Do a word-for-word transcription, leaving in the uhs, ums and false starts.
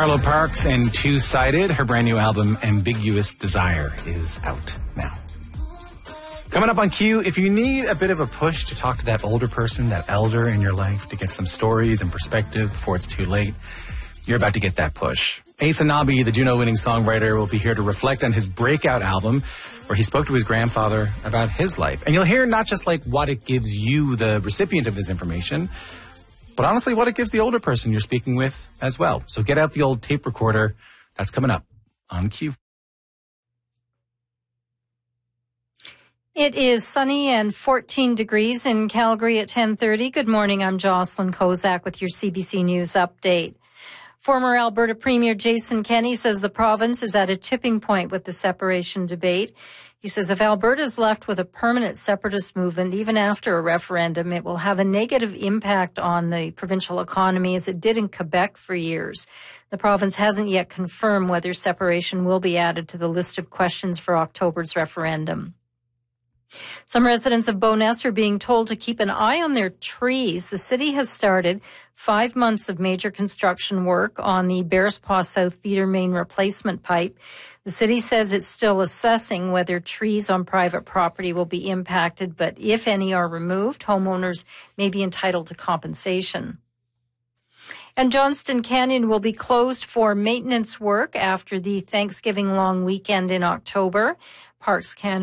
Arlo Parks and Two Sided. Her brand new album, Ambiguous Desire, is out now. Coming up on Q, if you need a bit of a push to talk to that older person, that elder in your life, to get some stories and perspective before it's too late, you're about to get that push. Ace Anabi, the Juno-winning songwriter, will be here to reflect on his breakout album, where he spoke to his grandfather about his life. And you'll hear not just like what it gives you, the recipient of this information, but honestly what it gives the older person you're speaking with as well. So get out the old tape recorder. That's coming up on Q. It is sunny and fourteen degrees in Calgary at ten thirty. Good morning. I'm Jocelyn Kozak with your C B C News update. Former Alberta Premier Jason Kenney says the province is at a tipping point with the separation debate. He says if Alberta is left with a permanent separatist movement, even after a referendum, it will have a negative impact on the provincial economy as it did in Quebec for years. The province hasn't yet confirmed whether separation will be added to the list of questions for October's referendum. Some residents of Bowness are being told to keep an eye on their trees. The city has started five months of major construction work on the Bearspaw South feeder main replacement pipe. The city says it's still assessing whether trees on private property will be impacted, but if any are removed, homeowners may be entitled to compensation. And Johnston Canyon will be closed for maintenance work after the Thanksgiving long weekend in October. Parks Canada